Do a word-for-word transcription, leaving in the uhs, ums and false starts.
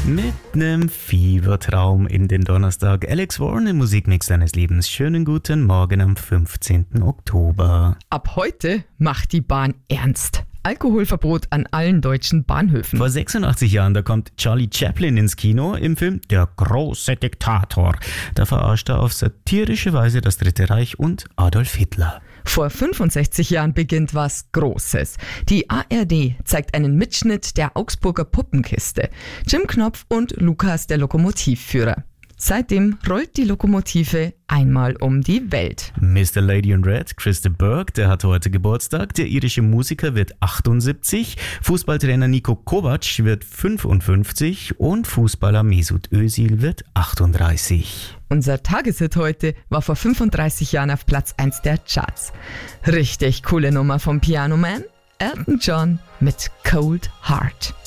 Mit nem Fiebertraum in den Donnerstag. Alex Warren im Musikmix seines Lebens. Schönen guten Morgen am fünfzehnten Oktober. Ab heute macht die Bahn ernst. Alkoholverbot an allen deutschen Bahnhöfen. Vor sechsundachtzig Jahren, da kommt Charlie Chaplin ins Kino im Film Der große Diktator. Da verarscht er auf satirische Weise das Dritte Reich und Adolf Hitler. Vor fünfundsechzig Jahren beginnt was Großes. Die A R D zeigt einen Mitschnitt der Augsburger Puppenkiste. Jim Knopf und Lukas, der Lokomotivführer. Seitdem rollt die Lokomotive einmal um die Welt. Mister Lady in Red, Chris de Burgh, der hat heute Geburtstag. Der irische Musiker wird achtundsiebzig. Fußballtrainer Niko Kovac wird fünfundfünfzig. Und Fußballer Mesut Özil wird achtunddreißig. Unser Tageshit heute war vor fünfunddreißig Jahren auf Platz eins der Charts. Richtig coole Nummer vom Piano Man, Elton John mit Cold Heart.